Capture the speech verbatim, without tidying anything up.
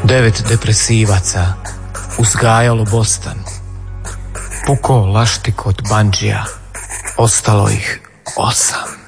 Devet depresivaca uzgajalo bostan. Puko laštik od bandžija, ostalo ih osam.